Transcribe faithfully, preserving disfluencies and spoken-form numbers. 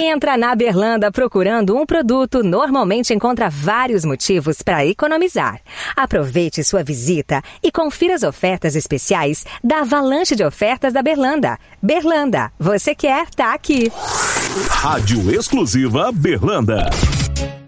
Quem entra na Berlanda procurando um produto normalmente encontra vários motivos para economizar. Aproveite sua visita e confira as ofertas especiais da avalanche de ofertas da Berlanda. Berlanda, você quer, tá aqui. Rádio exclusiva Berlanda.